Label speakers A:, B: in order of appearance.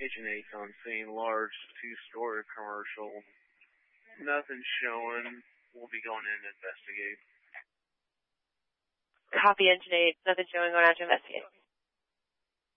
A: Kitchen 8 on scene, large two-story commercial. Nothing showing. We'll be going in to investigate.
B: Copy, Engine 8. Nothing showing. Going out to investigate.